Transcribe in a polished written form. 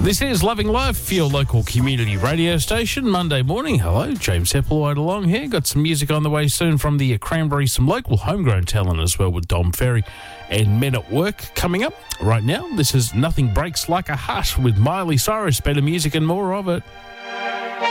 This is Loving Life for your local community radio station. Monday morning. Hello, James Heppelwhite along here. Got some music on the way soon from the Cranberry, some local homegrown talent as well with Dom Ferry and Men at Work coming up. Right now, this is Nothing Breaks Like a Hut with Miley Cyrus. Better music and more of it.